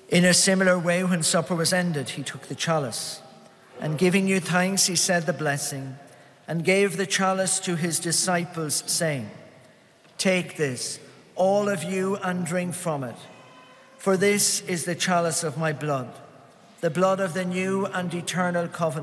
In a similar way, when supper was ended, he took the chalice, and giving you thanks, he said the blessing, and gave the chalice to his disciples, saying, "Take this, all of you, and drink from it. For this is the chalice of my blood, the blood of the new and eternal covenant,